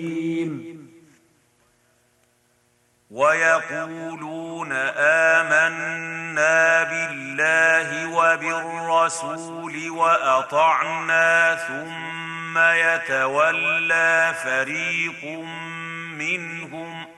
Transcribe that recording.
ويقولون آمنا بالله وبالرسول وأطعنا ثم يتولى فريق منهم